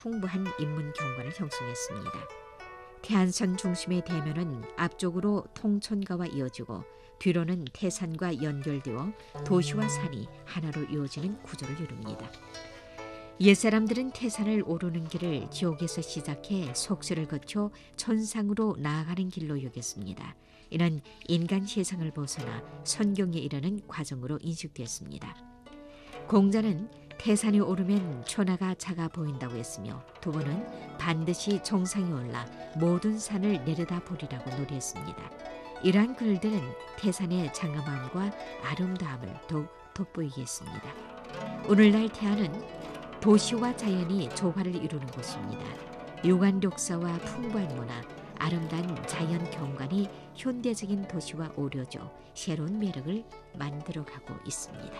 풍부한 인문 경관을 형성했습니다. 태안선 중심의 대면은 앞쪽으로 통천가와 이어지고 뒤로는 태산과 연결되어 도시와 산이 하나로 이어지는 구조를 이룹니다. 옛사람들은 태산을 오르는 길을 지옥에서 시작해 속수를 거쳐 천상으로 나아가는 길로 여겼습니다. 이는 인간 세상을 벗어나 선경에 이르는 과정으로 인식됐습니다. 공자는 태산이 오르면 천하가 작아 보인다고 했으며 두 번은 반드시 정상에 올라 모든 산을 내려다보리라고 노래했습니다. 이러한 글들은 태산의 장엄함과 아름다움을 더욱 돋보이게 했습니다. 오늘날 태안은 도시와 자연이 조화를 이루는 곳입니다. 유관 역사와 풍부한 문화, 아름다운 자연 경관이 현대적인 도시와 어우러져 새로운 매력을 만들어가고 있습니다.